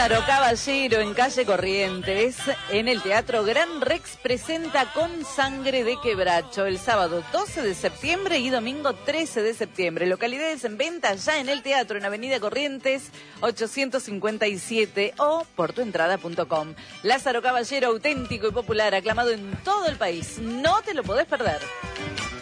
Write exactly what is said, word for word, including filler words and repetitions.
Lázaro Caballero en calle Corrientes, en el Teatro Gran Rex, presenta Con Sangre de Quebracho el sábado doce de septiembre y domingo trece de septiembre. Localidades en venta ya en el teatro en Avenida Corrientes ochocientos cincuenta y siete o portuentrada punto com. Lázaro Caballero, auténtico y popular, aclamado en todo el país. No te lo podés perder.